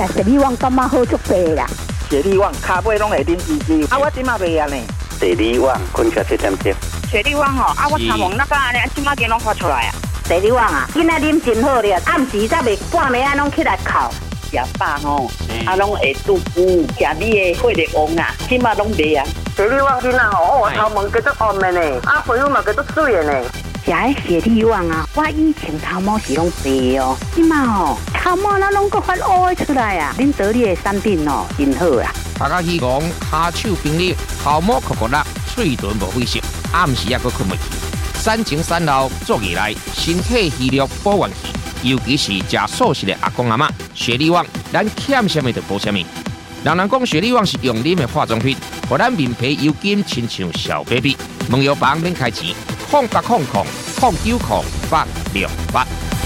雪莉旺感觉好足白啦。 雪莉旺骹尾拢会啉滋滋，我即马袂安尼。 雪莉旺困起7点钟。 雪莉旺我参望那个安尼，即马间拢发出来啊。 雪莉旺囡仔啉真好咧，暗时才袂半暝拢起来哭。 食饱拢会肚腹，食你的血力旺啊，即马拢袂啊。 雪莉旺囡仔我头毛叫做红的呢，皮肤嘛叫做水的呢。 食迄雪莉旺我以前头毛是拢白哦，即马头毛拢搁发乌的出来啊！恁得力的产品真好啦。 大家希望下手冰利，头毛酷酷辣，嘴唇无灰色，暗时也搁困袂去。3前3后做起来，身体虚弱保元气。尤其是食素食的阿公阿嬷，雪莉旺咱欠什么就补什么。人讲雪莉旺是用啉的化妆品，让咱面皮油金亲像小 baby。问药房免开钱，0800090868。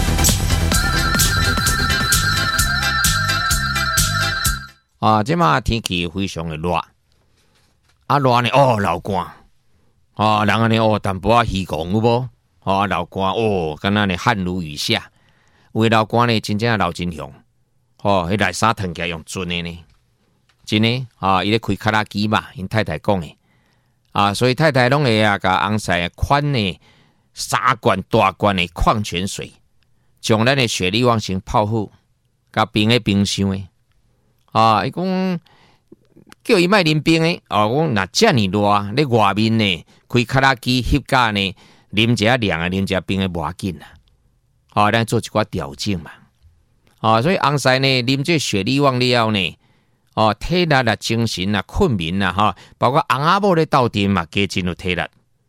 即马天气非常的热，热呢流汗，人安尼淡薄仔虚狂有无？流汗敢若呢汗如雨下。有的流汗呢，真正流真凶，迄内衫脱起来用准的呢，真的伊咧开卡拉机嘛，因太太讲的所以太太拢会甲翁婿款呢3罐大罐的矿泉水，将咱的雪莉旺先泡好，甲冰的冰箱的伊讲叫伊莫啉冰的我讲若遮尔热咧外面呢，开卡拉机翕架呢，啉一下凉的，啉一下冰的无要紧啦。咱做一寡调整嘛。所以翁婿呢，啉这雪莉旺了后呢，体力啊、精神啊、困眠啊，包括翁仔某咧斗阵嘛，加真有体力。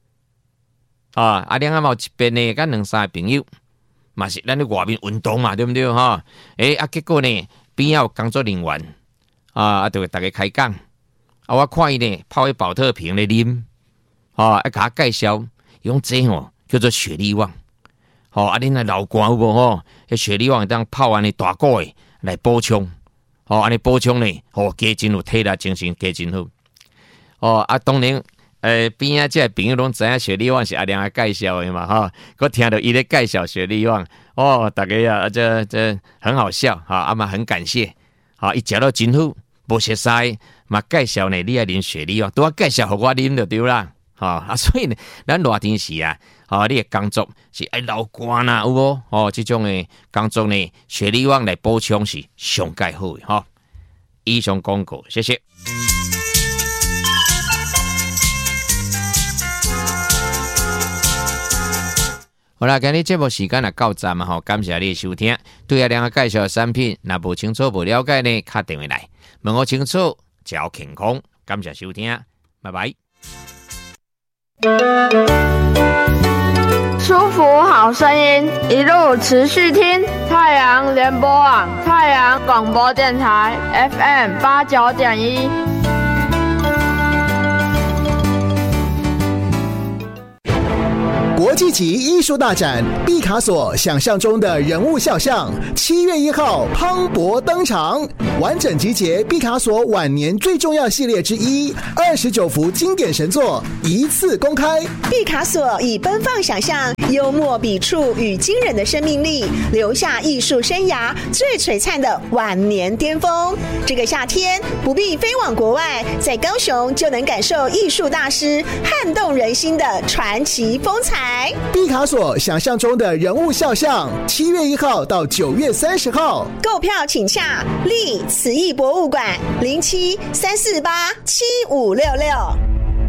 另外嘛有一边呢，甲2-3个朋友，嘛是咱咧外面运动嘛，对不对结果呢，边仔有工作人员就会大家开讲。我看伊呢泡迄保特瓶咧啉，甲我介绍，伊讲这叫做雪莉旺。恁来流汗有无迄雪莉旺当泡完的大锅的来补充，安尼补充呢，加真有体力精神，加真好。当然，边仔这朋友拢知影雪莉旺是阿亮啊介绍的嘛，我听到伊咧介绍雪莉旺，大家这很好笑，嘛很感谢，伊食到真好，无熟悉嘛介绍呢，你爱啉雪莉旺，都要介绍互我啉就对啦，所以呢，咱热天时你的工作是爱流汗有无？这种的工作呢，雪莉旺来补充是上介好的以上广告，谢谢。好啦，今日节目时间也到站嘛，感谢你的收听。对阿亮介绍的产品，若无清楚、无了解呢，打电话来问我清楚，照健康。感谢收听，拜拜。 舒服好声音，一路持续听太阳联播网、太阳广播电台 FM 89.1。 国际级艺术大展毕卡索想象中的人物肖像7月1号磅礴登场，完整集结毕卡索晚年最重要系列之一，29幅经典神作一次公开。 毕卡索以奔放想象、幽默笔触与惊人的生命力，留下艺术生涯最璀璨的晚年巅峰。这个夏天不必飞往国外，在高雄就能感受艺术大师撼动人心的传奇风采。 毕卡索想象中的人物肖像，7月1号到9月30号， 购票请洽立慈艺博物馆07-348-7566。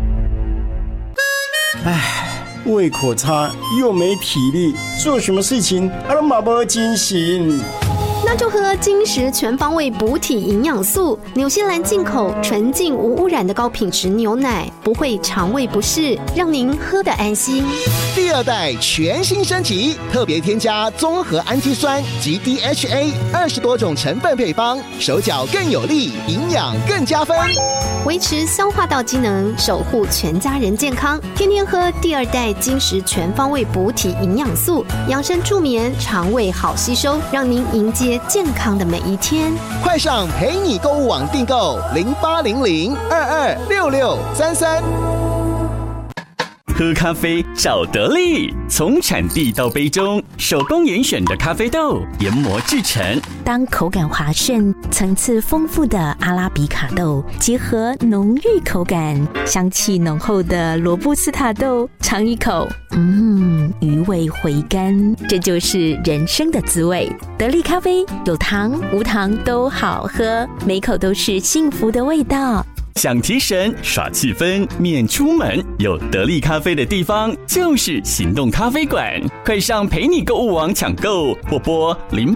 胃口差又没体力，做什么事情都没精神。 那就喝金石全方位补体营养素，纽西兰进口纯净无污染的高品质牛奶，不会肠胃不适，让您喝得安心。 第2代全新升级，特别添加综合氨基酸及 DHA 20多种成分配方，手脚更有力，营养更加分， 维持消化道机能，守护全家人健康。天天喝第2代金石全方位补体营养素，养生助眠，肠胃好吸收，让您迎接健康的每一天。 快上陪你购物网订购0800226633。 喝咖啡找得力，从产地到杯中，手工严选的咖啡豆研磨制成。 当口感滑顺、层次丰富的阿拉比卡豆结合浓郁口感、香气浓厚的罗布斯塔豆，尝一口，余味回甘，这就是人生的滋味。得力咖啡有糖无糖都好喝，每口都是幸福的味道。 想提神耍气氛，免出门，有得力咖啡的地方就是行动咖啡馆。快上陪你购物网抢购，或拨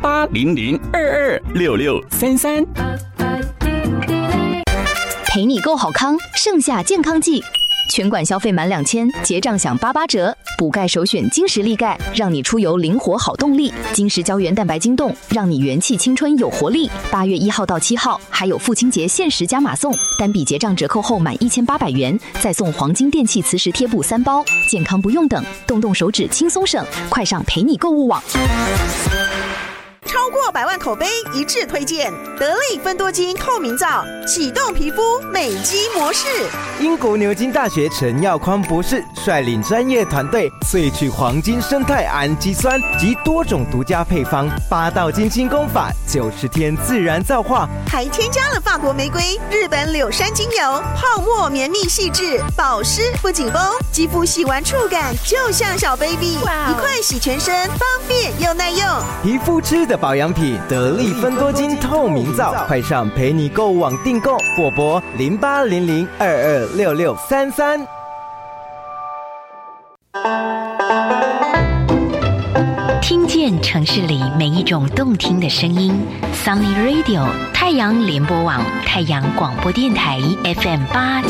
0800226633。 陪你购好康，盛夏健康季。全馆消费满2000，结账享88折。补钙首选金石力钙，让你出游灵活好动力。金石胶原蛋白晶冻，让你元气青春有活力。8月1号到7号，还有父亲节限时加码送，单笔结账折扣后满1800元，再送黄金电器磁石贴布3包。健康不用等，动动手指轻松省，快上陪你购物网。 超过100万口碑一致推荐得力芬多精透明皂，启动皮肤美肌模式。 英国牛津大学陈耀宽博士率领专业团队萃取黄金生态氨基酸及多种独家配方，8道精心工法，90天自然皂化， 还添加了法国玫瑰、日本柳杉精油，泡沫绵密细致，保湿不紧绷，肌肤洗完触感就像小 baby， 一块洗全身，方便又耐用。 皮肤吃的保养品得力芬多精透明皂，快上陪你购物网订购，或拨0800226633。 听见城市里每一种动听的声音 ，Sunny Radio 太阳联播网、太阳广播电台 FM897。